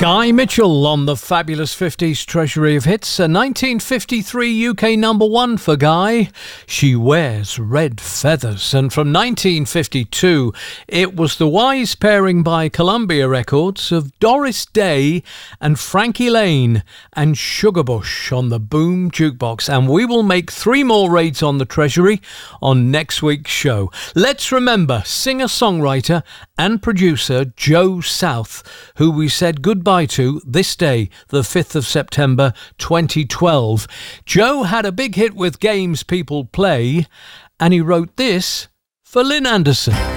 Guy Mitchell on the fabulous 50s Treasury of Hits. A 1953 UK number one for Guy. She Wears Red Feathers. And from 1952, it was the wise pairing by Columbia Records of Doris Day and Frankie Lane and Sugarbush on the Boom Jukebox. And we will make 3 more raids on the Treasury on next week's show. Let's remember singer-songwriter and producer Joe South, who we said goodbye to this day, the 5th of September 2012. Joe had a big hit with Games People Play, and he wrote this for Lynn Anderson.